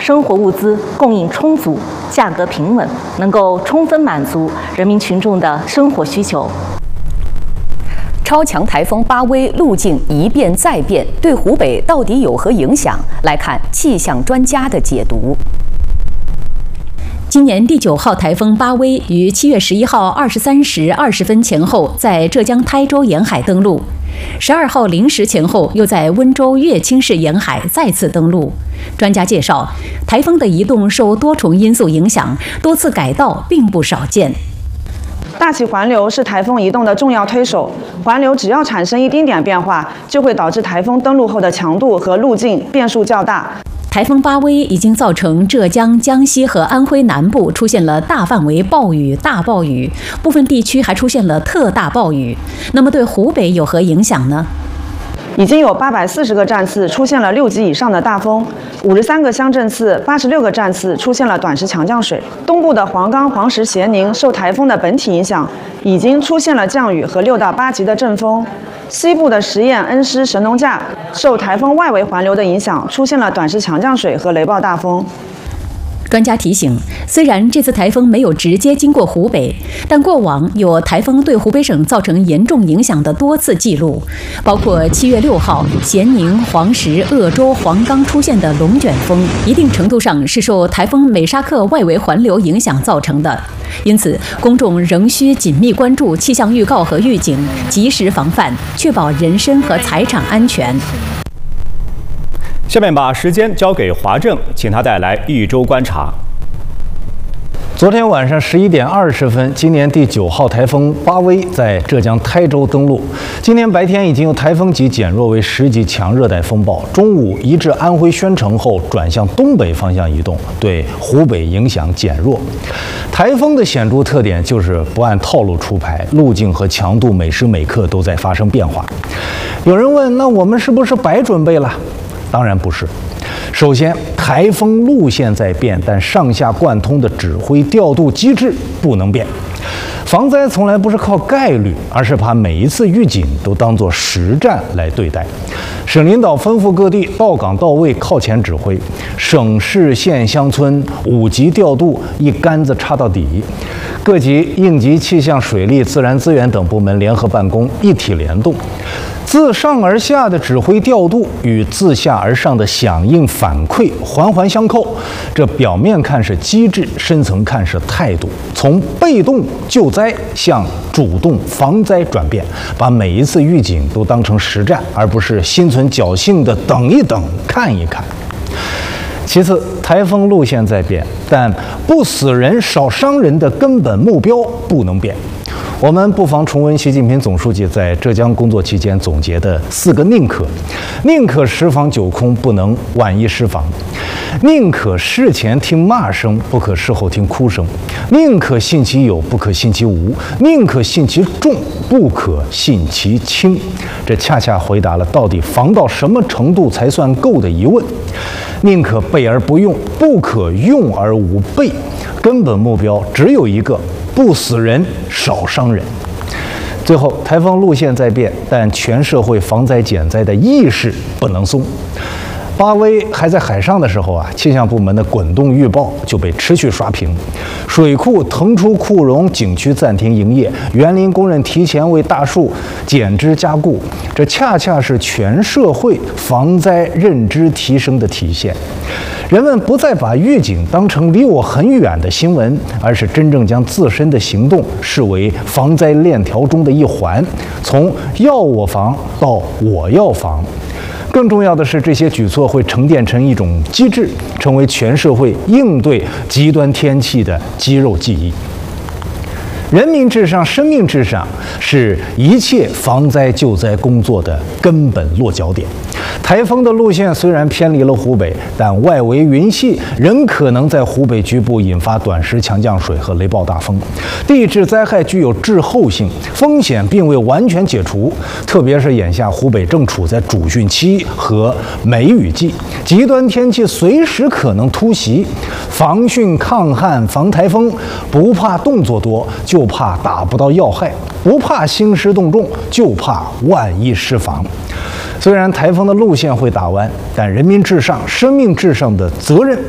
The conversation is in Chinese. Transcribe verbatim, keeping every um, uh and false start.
生活物资供应充足、价格平稳，能够充分满足人民群众的生活需求。 超强台风巴威路径一变再变，对湖北到底有何影响？来看气象专家的解读。今年第九号台风巴威于七月十一号二十三时二十分前后在浙江台州沿海登陆，十二号零时前后又在温州乐清市沿海再次登陆。专家介绍，台风的移动受多重因素影响，多次改道并不少见。 大气环流是台风移动的重要推手，环流只要产生一丁点变化，就会导致台风登陆后的强度和路径变数较大。 台风巴威已经造成浙江、江西和安徽南部出现了大范围暴雨、大暴雨，部分地区还出现了特大暴雨。那么对湖北有何影响呢？ 已经有八百四十个站次出现了六级以上的大风，五十三个乡镇次、八十六个站次出现了短时强降水。东部的黄冈、黄石、咸宁受台风的本体影响，已经出现了降雨和六到八级的阵风。西部的十堰、恩施、神农架受台风外围环流的影响，出现了短时强降水和雷暴大风。 专家提醒，虽然这次台风没有直接经过湖北，但过往有台风对湖北省造成严重影响的多次记录，包括七月六号咸宁、黄石、鄂州、黄冈出现的龙卷风，一定程度上是受台风美沙克外围环流影响造成的。因此，公众仍需紧密关注气象预告和预警，及时防范，确保人身和财产安全。 下面把时间交给华正，请他带来一周观察。 昨天晚上十一点二十分，今年第九号台风巴威在浙江台州登陆。今天白天已经由台风级减弱为十级强热带风暴，中午移至安徽宣城后转向东北方向移动，对湖北影响减弱。台风的显著特点就是不按套路出牌，路径和强度每时每刻都在发生变化。有人问，那我们是不是白准备了？当然不是。首先，台风路线在变，但上下贯通的指挥调度机制不能变。防灾从来不是靠概率，而是把每一次预警都当作实战来对待。省领导吩咐各地到岗到位，靠前指挥，省市县乡村五级调度一竿子插到底，各级应急气象、水利、自然资源等部门联合办公，一体联动。自上而下的指挥调度与自下而上的响应反馈环环相扣，这表面看是机制，深层看是态度，从被动救灾向主动防灾转变，把每一次预警都当成实战，而不是心存侥幸的等一等、看一看。其次，台风路线在变，但不死人、少伤人的根本目标不能变。我们不妨重温习近平总书记在浙江工作期间总结的四个宁可：宁可十防九空，不能万一失防；宁可事前听骂声，不可事后听哭声；宁可信其有，不可信其无；宁可信其重，不可信其轻。这恰恰回答了到底防到什么程度才算够的疑问。宁可备而不用，不可用而无备。根本目标只有一个：不死人，少伤人。最后，台风路线在变，但全社会防灾减灾的意识不能松。巴威还在海上的时候啊，气象部门的滚动预报就被持续刷屏，水库腾出库容，景区暂停营业，园林工人提前为大树剪枝加固，这恰恰是全社会防灾认知提升的体现。人们不再把预警当成离我很远的新闻，而是真正将自身的行动视为防灾链条中的一环，从要我防到我要防。更重要的是，这些举措会沉淀成一种机制，成为全社会应对极端天气的肌肉记忆。人民至上，生命至上，是一切防灾救灾工作的根本落脚点。台风的路线虽然偏离了湖北，但外围云系仍可能在湖北局部引发短时强降水和雷暴大风。地质灾害具有滞后性，风险并未完全解除。特别是眼下湖北正处在主汛期和梅雨季，极端天气随时可能突袭。防汛抗旱防台风，不怕动作多，就怕打不到要害；不怕兴师动众，就怕万一失防。虽然台风的路线会打弯，但人民至上、生命至上的责任